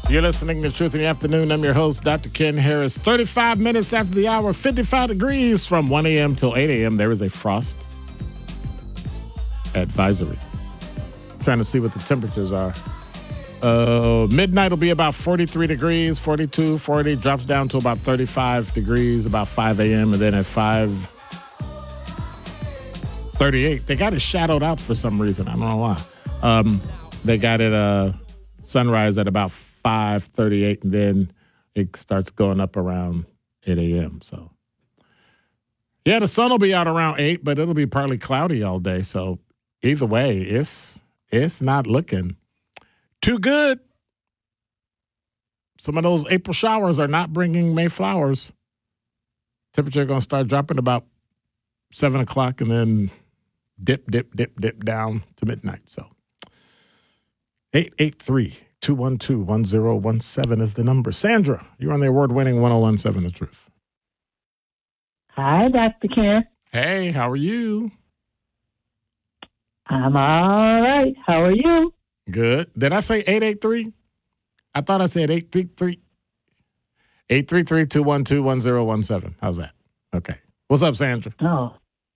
You're listening to Truth in the Afternoon. I'm your host, Dr. Ken Harris. 35 minutes after the hour, 55 degrees from 1 a.m. till 8 a.m. There is a frost advisory. Trying to see what the temperatures are. Midnight will be about 43 degrees, 42, 40, drops down to about 35 degrees about 5 a.m. And then at 5:38, they got it shadowed out for some reason. I don't know why. They got it sunrise at about 5:38, and then it starts going up around 8 a.m. So, yeah, the sun will be out around 8, but it'll be partly cloudy all day. So, either way, it's not looking too good. Some of those April showers are not bringing May flowers. Temperature going to start dropping about 7 o'clock and then dip down to midnight. So, 883-212-1017 is the number. Sandra, you're on the award-winning 1017 The Truth. Hi, Dr. Ken. Hey, how are you? I'm all right. How are you? Good. Did I say 883? I thought I said 833. 833-212-1017. How's that? Okay. What's up, Sandra? Oh.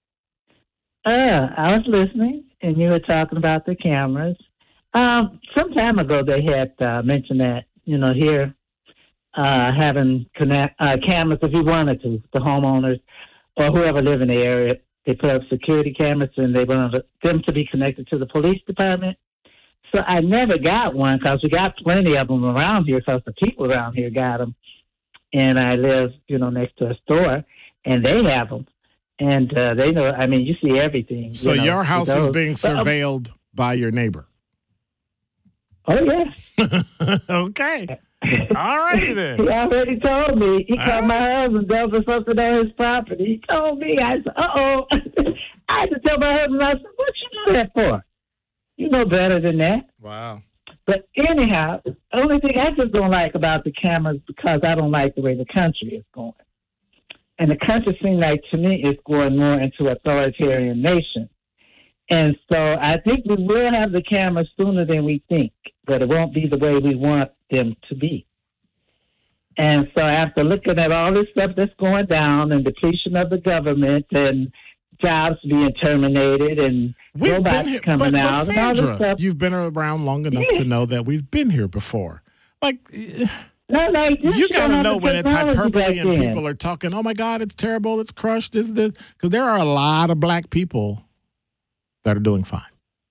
I was listening, and you were talking about the cameras. Some time ago, they had mentioned that, here, having cameras, if you wanted to, the homeowners or whoever live in the area, they put up security cameras, and they wanted them to be connected to the police department. So I never got one because we got plenty of them around here because the people around here got them. And I live, next to a store, and they have them. And they know, you see everything. So your house is being surveilled by your neighbor? Oh, yeah. Okay. All righty then. He already told me. He called my husband dumping something on his property. He told me. I said, uh-oh. I had to tell my husband, I said, what you do that for? You know better than that. Wow. But anyhow, the only thing I just don't like about the cameras because I don't like the way the country is going. And the country seems like, to me, is going more into authoritarian nation. And so I think we will have the cameras sooner than we think, but it won't be the way we want them to be. And so after looking at all this stuff that's going down and depletion of the government and jobs being terminated and robots coming out Sandra, and all this stuff. You've been around long enough to know that we've been here before. Like, no, you got to know when it's hyperbole and people are talking, oh, my God, it's terrible, it's crushed, this. Because there are a lot of black people that are doing fine.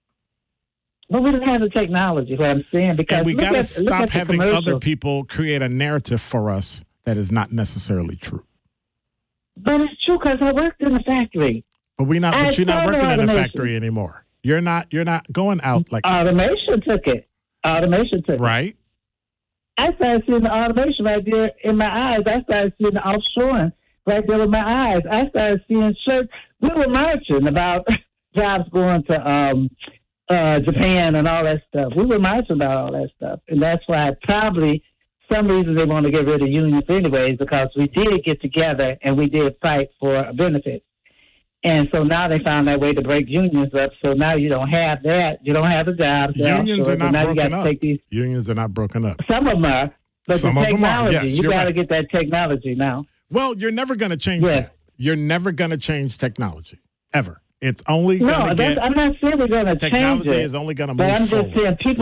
But we don't have the technology, what I'm saying. Because and we got to stop having other people create a narrative for us that is not necessarily true. But it's true because I worked in a factory. But you're not working in a factory anymore. You're not going out like automation took it. Right. I started seeing the automation right there in my eyes. I started seeing the offshoring right there with my eyes. I started seeing shirts. We were marching about jobs going to Japan and all that stuff. We were marching about all that stuff. And that's why probably some reason they want to get rid of unions anyways, because we did get together and we did fight for benefits. And so now they found that way to break unions up. So now you don't have that. You don't have the jobs. Unions are not broken up. Unions are not broken up. Some of them are. But some the technology, of them are. Yes, you got to get that technology now. Well, you're never going to change that. You're never going to change technology, ever. It's only going to get... I'm not saying we're going to change it. Technology is only going to move forward. But I'm just saying people